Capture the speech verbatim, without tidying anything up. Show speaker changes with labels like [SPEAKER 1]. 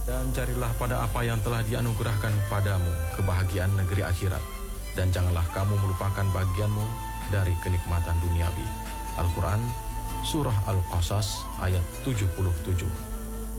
[SPEAKER 1] Dan carilah pada apa yang telah dianugerahkan padamu kebahagiaan negeri akhirat. Dan janganlah kamu melupakan bagianmu dari kenikmatan duniawi. Al-Quran, Surah Al-Qasas, ayat tujuh puluh tujuh.